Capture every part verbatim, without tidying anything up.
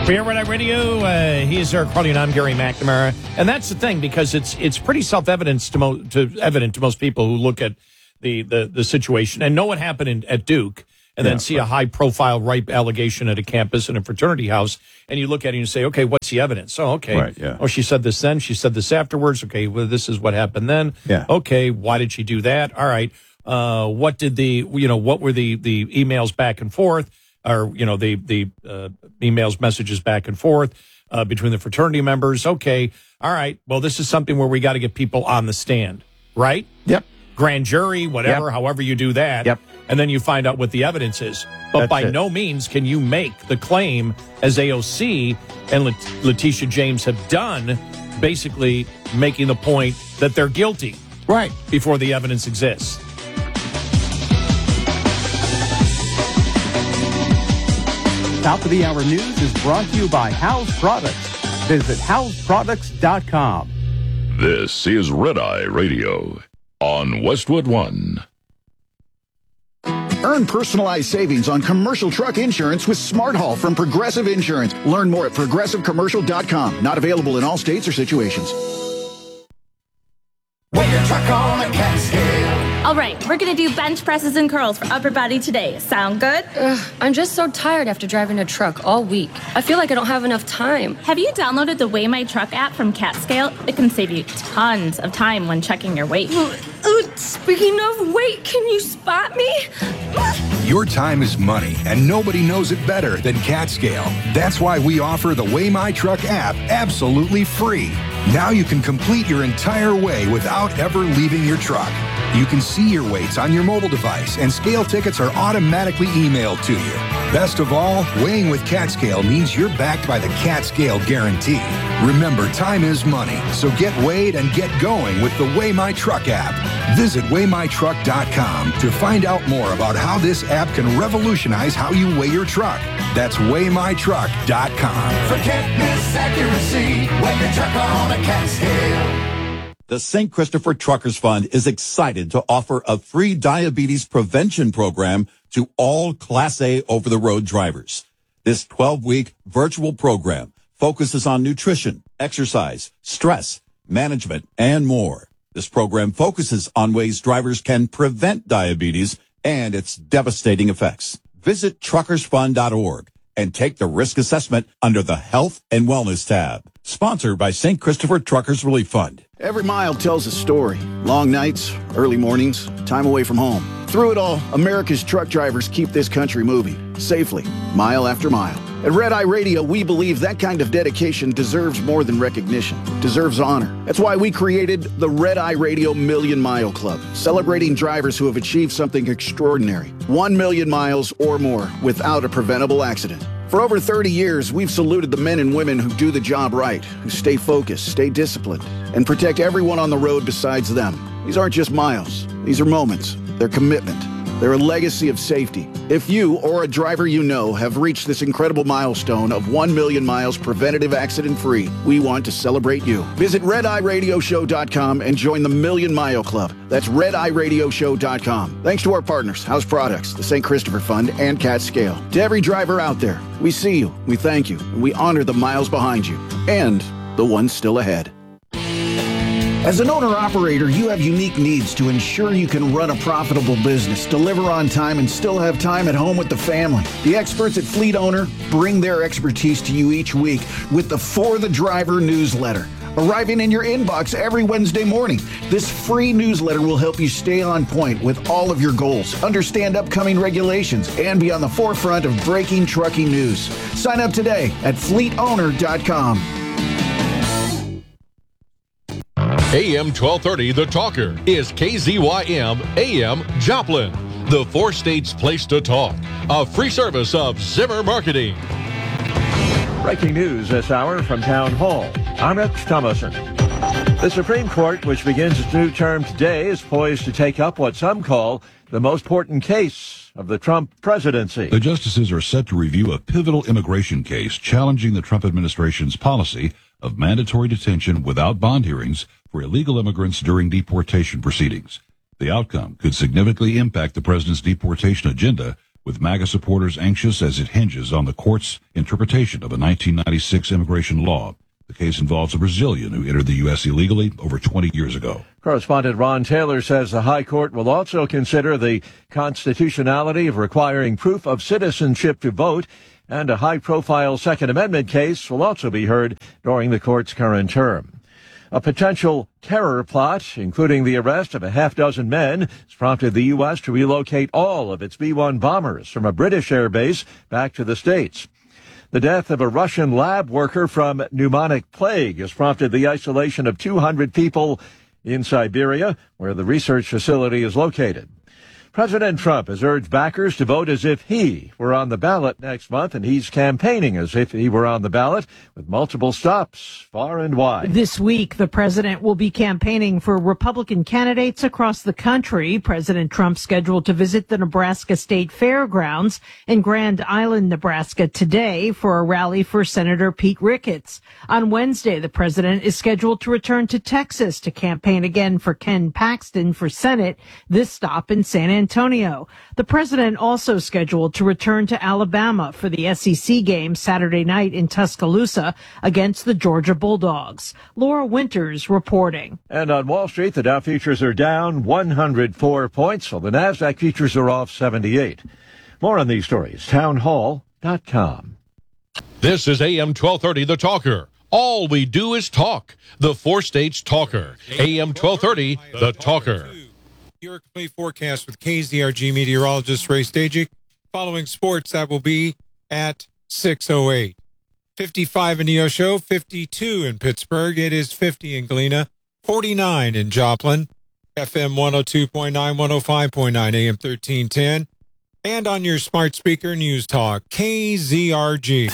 We are Red Eye Radio. Uh, he is Eric Harley, and I'm Gary McNamara. And that's the thing, because it's it's pretty self-evident to, mo- to evident to most people who look at the, the, the situation and know what happened in, at Duke, and yeah, then see right. a high-profile rape allegation at a campus in a fraternity house, and you look at it and you say, okay, what's the evidence? Oh, okay. Right, yeah. Oh, she said this then. She said this afterwards. Okay, well, this is what happened then. Yeah. Okay, why did she do that? All right. Uh, what did the, you know, what were the, the emails back and forth? Or, you know, the, the uh, emails, messages back and forth uh, between the fraternity members. Okay, all right. Well, this is something where we got to get people on the stand, right? Yep. Grand jury, whatever, yep. however you do that. Yep. And then you find out what the evidence is. But That's by it. no means can you make the claim, as A O C and Let- Letitia James have done, basically making the point that they're guilty. Right. Before the evidence exists. Top of the Hour News is brought to you by House Products. Visit house products dot com. This is Red Eye Radio on Westwood One. Earn personalized savings on commercial truck insurance with Smart Haul from Progressive Insurance. Learn more at progressive commercial dot com. Not available in all states or situations. Weigh your truck on a cat scale. All right, we're going to do bench presses and curls for upper body today. Sound good? Ugh, I'm just so tired after driving a truck all week. I feel like I don't have enough time. Have you downloaded the Weigh My Truck app from CatScale? It can save you tons of time when checking your weight. Uh, speaking of weight, can you spot me? Your time is money, and nobody knows it better than CatScale. That's why we offer the Weigh My Truck app absolutely free. Now you can complete your entire weigh without ever leaving your truck. You can see your weights on your mobile device, and scale tickets are automatically emailed to you. Best of all, weighing with CatScale means you're backed by the CatScale guarantee. Remember, time is money, so get weighed and get going with the Weigh My Truck app. Visit weigh my truck dot com to find out more about how this app can revolutionize how you weigh your truck. That's weigh my truck dot com. Forget this accuracy. Weigh your truck on a cat scale. The Saint Christopher Truckers Fund is excited to offer a free diabetes prevention program to all Class A over-the-road drivers. This twelve-week virtual program focuses on nutrition, exercise, stress, management, and more. This program focuses on ways drivers can prevent diabetes and its devastating effects. Visit truckers fund dot org and take the risk assessment under the Health and Wellness tab. Sponsored by Saint Christopher Truckers Relief Fund. Every mile tells a story. Long nights, early mornings, time away from home. Through it all, America's truck drivers keep this country moving, safely, mile after mile. At Red Eye Radio, we believe that kind of dedication deserves more than recognition, deserves honor. That's why we created the Red Eye Radio Million Mile Club, celebrating drivers who have achieved something extraordinary. One million miles or more without a preventable accident. For over thirty years, we've saluted the men and women who do the job right, who stay focused, stay disciplined, and protect everyone on the road besides them. These aren't just miles. These are moments. They're commitment. They're a legacy of safety. If you or a driver you know have reached this incredible milestone of one million miles preventative accident-free, we want to celebrate you. Visit red eye radio show dot com and join the Million Mile Club. That's red eye radio show dot com. Thanks to our partners, House Products, the Saint Christopher Fund, and CatScale. To every driver out there, we see you, we thank you, and we honor the miles behind you, and the ones still ahead. As an owner-operator, you have unique needs to ensure you can run a profitable business, deliver on time, and still have time at home with the family. The experts at Fleet Owner bring their expertise to you each week with the For the Driver newsletter, arriving in your inbox every Wednesday morning. This free newsletter will help you stay on point with all of your goals, understand upcoming regulations, and be on the forefront of breaking trucking news. Sign up today at fleet owner dot com. A M twelve thirty, The Talker, is K Z Y M A M Joplin, the four states place to talk. A free service of Zimmer Marketing. Breaking news this hour from Town Hall. I'm Rex Thomason. The Supreme Court, which begins its new term today, is poised to take up what some call the most important case of the Trump presidency. The justices are set to review a pivotal immigration case challenging the Trump administration's policy of mandatory detention without bond hearings for illegal immigrants during deportation proceedings. The outcome could significantly impact the president's deportation agenda, with MAGA supporters anxious as it hinges on the court's interpretation of a nineteen ninety-six immigration law. The case involves a Brazilian who entered the U S illegally over twenty years ago. Correspondent Ron Taylor says the High Court will also consider the constitutionality of requiring proof of citizenship to vote, and a high-profile Second Amendment case will also be heard during the court's current term. A potential terror plot, including the arrest of a half dozen men, has prompted the U S to relocate all of its B one bombers from a British air base back to the States. The death of a Russian lab worker from pneumonic plague has prompted the isolation of two hundred people in Siberia, where the research facility is located. President Trump has urged backers to vote as if he were on the ballot next month, and he's campaigning as if he were on the ballot with multiple stops far and wide. This week, the president will be campaigning for Republican candidates across the country. President Trump scheduled to visit the Nebraska State Fairgrounds in Grand Island, Nebraska today for a rally for Senator Pete Ricketts. On Wednesday, the president is scheduled to return to Texas to campaign again for Ken Paxton for Senate, this stop in San Antonio. Antonio. The president also scheduled to return to Alabama for the S E C game Saturday night in Tuscaloosa against the Georgia Bulldogs. Laura Winters reporting. And on Wall Street, the Dow futures are down one hundred four points, while the NASDAQ futures are off seventy-eight. More on these stories, town hall dot com. This is A M twelve thirty, The Talker. All we do is talk. The Four States Talker. A M twelve thirty, The Talker. Your complete forecast with K Z R G meteorologist Ray Stajic. Following sports, that will be at six oh eight. fifty-five in Neosho, fifty-two in Pittsburgh. It is fifty in Galena, forty-nine in Joplin. F M one oh two point nine, one oh five point nine, A M thirteen ten. And on your smart speaker, News Talk, K Z R G.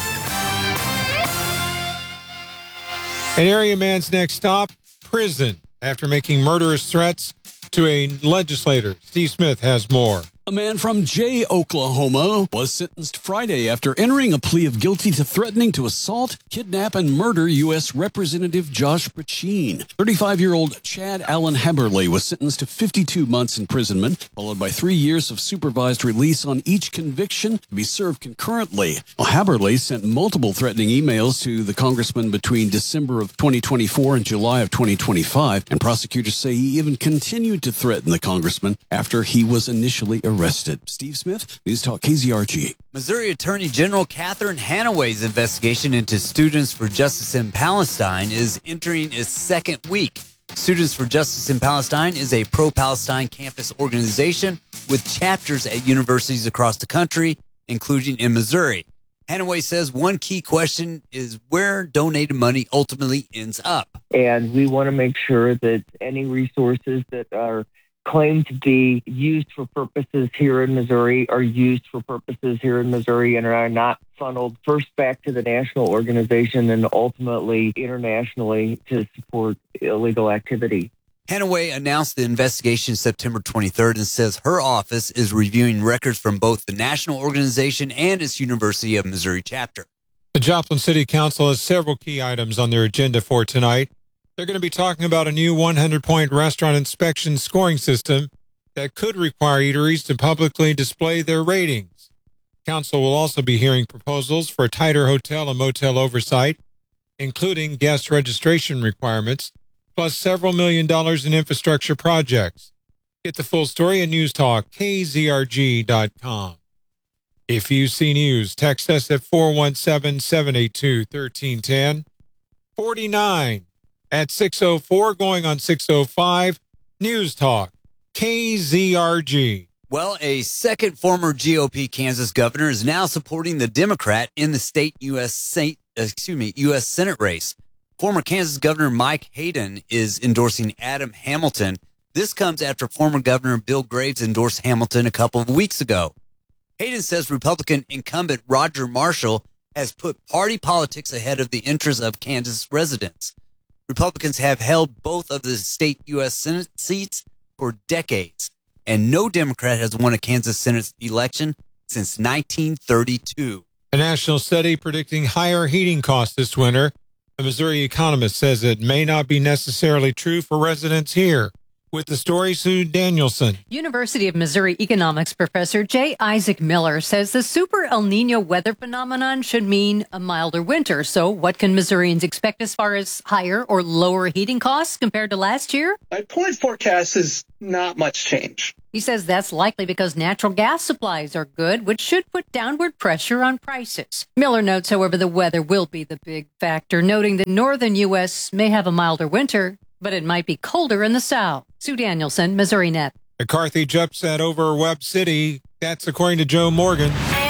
An area man's next stop, prison, after making murderous threats to a legislator. Steve Smith has more. A man from Jay, Oklahoma, was sentenced Friday after entering a plea of guilty to threatening to assault, kidnap, and murder U S Representative Josh Brecheen. thirty-five-year-old Chad Allen Haberle was sentenced to fifty-two months imprisonment, followed by three years of supervised release on each conviction to be served concurrently. Well, Haberle sent multiple threatening emails to the congressman between December of twenty twenty-four and July of twenty twenty-five, and prosecutors say he even continued to threaten the congressman after he was initially arrested. Arrested. Steve Smith, News Talk K Z R G. Missouri Attorney General Catherine Hanaway's investigation into Students for Justice in Palestine is entering its second week. Students for Justice in Palestine is a pro-Palestine campus organization with chapters at universities across the country, including in Missouri. Hanaway says one key question is where donated money ultimately ends up. And we want to make sure that any resources that are claim to be used for purposes here in Missouri are used for purposes here in Missouri and are not funneled first back to the national organization and ultimately internationally to support illegal activity. Hanaway announced the investigation September twenty-third and says her office is reviewing records from both the national organization and its University of Missouri chapter. The Joplin City Council has several key items on their agenda for tonight. They're going to be talking about a new one hundred point restaurant inspection scoring system that could require eateries to publicly display their ratings. Council will also be hearing proposals for tighter hotel and motel oversight, including guest registration requirements, plus several million dollars in infrastructure projects. Get the full story at News Talk K Z R G dot com. If you see news, text us at four one seven, seven eight two, one three one zero. forty-nine at six oh four, going on six oh five, News Talk, K Z R G. Well, a second former G O P Kansas governor is now supporting the Democrat in the state U S Senate, excuse me, U S Senate race. Former Kansas Governor Mike Hayden is endorsing Adam Hamilton. This comes after former Governor Bill Graves endorsed Hamilton a couple of weeks ago. Hayden says Republican incumbent Roger Marshall has put party politics ahead of the interests of Kansas residents. Republicans have held both of the state U S Senate seats for decades, and no Democrat has won a Kansas Senate election since nineteen thirty-two. A national study predicting higher heating costs this winter. A Missouri economist says it may not be necessarily true for residents here. With the story, Sue Danielson. University of Missouri economics professor J. Isaac Miller says the super El Nino weather phenomenon should mean a milder winter. So what can Missourians expect as far as higher or lower heating costs compared to last year? My point forecast is not much change. He says that's likely because natural gas supplies are good, which should put downward pressure on prices. Miller notes, however, the weather will be the big factor, noting that northern U S may have a milder winter, but it might be colder in the south. Sue Danielson, Missouri Net. The Carthage upset over Webb City. That's according to Joe Morgan.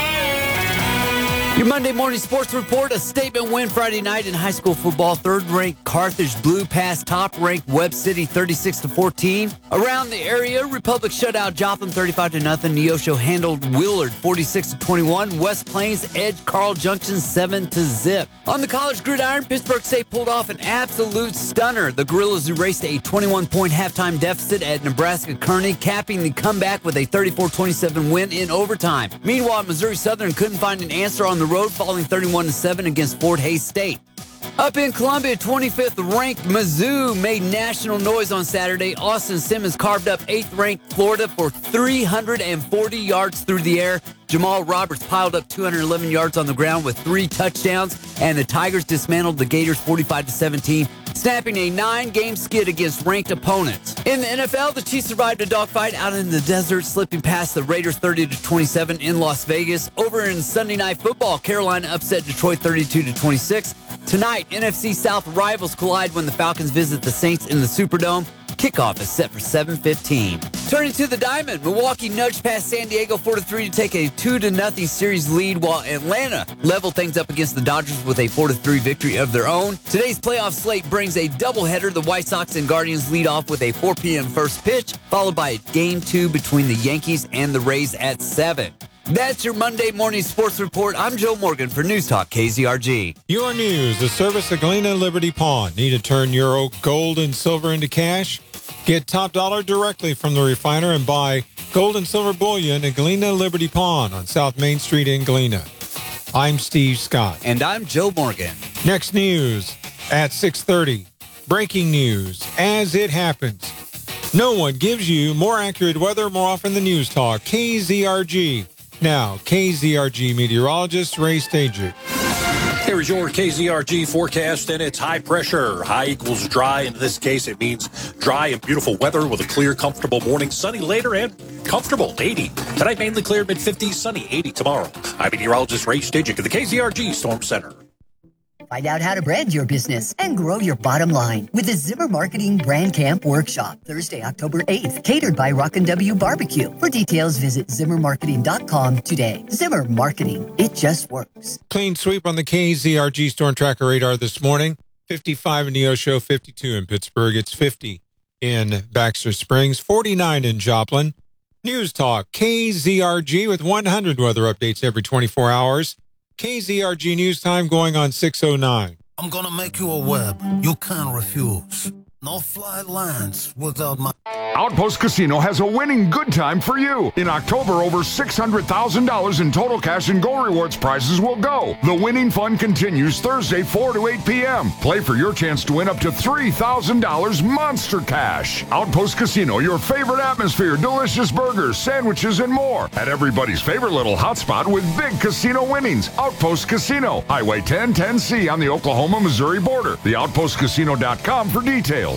Your Monday morning sports report, a statement win Friday night in high school football. Third-ranked Carthage blew past top-ranked Webb City thirty-six to fourteen. Around the area, Republic shut out Joplin thirty-five to nothing. Neosho handled Willard forty-six to twenty-one. West Plains edged Carl Junction seven to zip. On the college gridiron, Pittsburgh State pulled off an absolute stunner. The Gorillas erased a twenty-one point halftime deficit at Nebraska Kearney, capping the comeback with a thirty-four twenty-seven win in overtime. Meanwhile, Missouri Southern couldn't find an answer on the road, falling thirty-one to seven against Fort Hays State. Up in Columbia, twenty-fifth ranked Mizzou made national noise on Saturday. Austin Simmons carved up eighth ranked Florida for three hundred forty yards through the air. Jamal Roberts piled up two hundred eleven yards on the ground with three touchdowns, and the Tigers dismantled the Gators forty-five to seventeen, snapping a nine-game skid against ranked opponents. In the N F L, the Chiefs survived a dogfight out in the desert, slipping past the Raiders thirty to twenty-seven in Las Vegas. Over in Sunday Night Football, Carolina upset Detroit thirty-two to twenty-six. Tonight, N F C South rivals collide when the Falcons visit the Saints in the Superdome. Kickoff is set for seven fifteen. Turning to the Diamond, Milwaukee nudged past San Diego four to three to take a two to nothing series lead, while Atlanta leveled things up against the Dodgers with a four to three victory of their own. Today's playoff slate brings a doubleheader. The White Sox and Guardians lead off with a four p.m. first pitch, followed by game two between the Yankees and the Rays at seven. That's your Monday morning sports report. I'm Joe Morgan for News Talk K Z R G. Your news, the service of Galena Liberty Pawn. Need to turn your gold and silver into cash? Get top dollar directly from the refiner and buy gold and silver bullion at Galena Liberty Pawn on South Main Street in Galena. I'm Steve Scott. And I'm Joe Morgan. Next news at six thirty. Breaking news as it happens. No one gives you more accurate weather more often than News Talk K Z R G. Now, K Z R G meteorologist Ray Stajic. Here is your K Z R G forecast, and it's high pressure. High equals dry. In this case, it means dry and beautiful weather with a clear, comfortable morning. Sunny later and comfortable, eighty. Tonight, mainly clear, mid-fifties, sunny, eighty tomorrow. I'm meteorologist Ray Stajic of the K Z R G Storm Center. Find out how to brand your business and grow your bottom line with the Zimmer Marketing Brand Camp Workshop, Thursday, October eighth, catered by Rockin' W Barbecue. For details, visit zimmer marketing dot com today. Zimmer Marketing, it just works. Clean sweep on the K Z R G Storm Tracker radar this morning. fifty-five in Neosho, fifty-two in Pittsburgh. It's fifty in Baxter Springs, forty-nine in Joplin. News Talk K Z R G with one hundred weather updates every twenty-four hours. K Z R G News Time going on six oh nine. I'm gonna make you a web you can't refuse. No fly lines without my... Outpost Casino has a winning good time for you. In October, over six hundred thousand dollars in total cash and gold rewards prizes will go. The winning fun continues Thursday, four to eight p.m. Play for your chance to win up to three thousand dollars monster cash. Outpost Casino, your favorite atmosphere, delicious burgers, sandwiches, and more. At everybody's favorite little hotspot with big casino winnings. Outpost Casino, Highway ten ten C on the Oklahoma-Missouri border. the outpost casino dot com for details.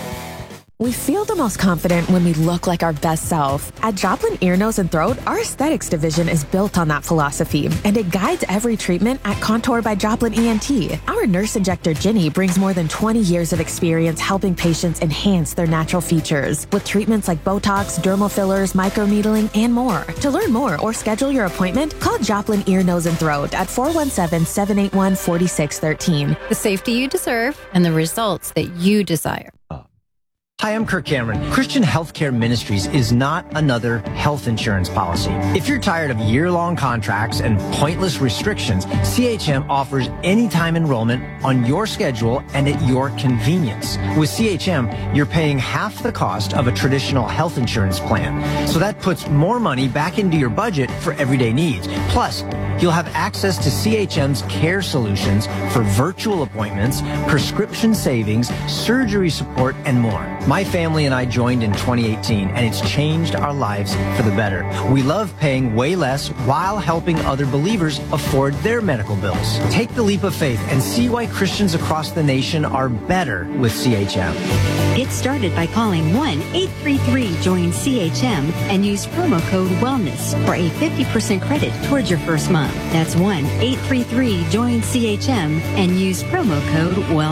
We feel the most confident when we look like our best self. At Joplin Ear, Nose, and Throat, our aesthetics division is built on that philosophy, and it guides every treatment at Contour by Joplin E N T. Our nurse injector, Ginny, brings more than twenty years of experience helping patients enhance their natural features with treatments like Botox, dermal fillers, microneedling, and more. To learn more or schedule your appointment, call Joplin Ear, Nose, and Throat at four one seven, seven eight one, four six one three. The safety you deserve and the results that you desire. Hi, I'm Kirk Cameron. Christian Healthcare Ministries is not another health insurance policy. If you're tired of year-long contracts and pointless restrictions, C H M offers anytime enrollment on your schedule and at your convenience. With C H M, you're paying half the cost of a traditional health insurance plan. So that puts more money back into your budget for everyday needs. Plus, you'll have access to C H M's care solutions for virtual appointments, prescription savings, surgery support, and more. My family and I joined in twenty eighteen, and it's changed our lives for the better. We love paying way less while helping other believers afford their medical bills. Take the leap of faith and see why Christians across the nation are better with C H M. Get started by calling one eight three three join C H M and use promo code WELLNESS for a fifty percent credit towards your first month. That's one eight three three join C H M and use promo code WELLNESS.